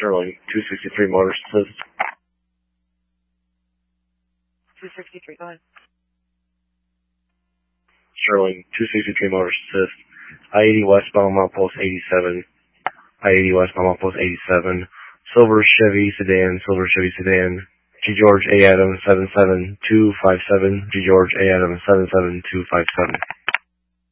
Sterling, 263 Motors Assist. 263, go ahead. Sterling, 263 Motors Assist. I-80 westbound, mile post 87. I-80 westbound, mile post 87. Silver Chevy sedan, G. George A. Adams 77257, G. George A. Adams 77257.